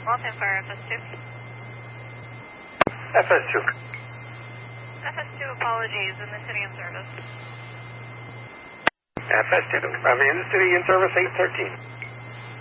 Walton Fire FS2. FS2. FS2, apologies, in the city in service. FS2, I'm in the city in service 813.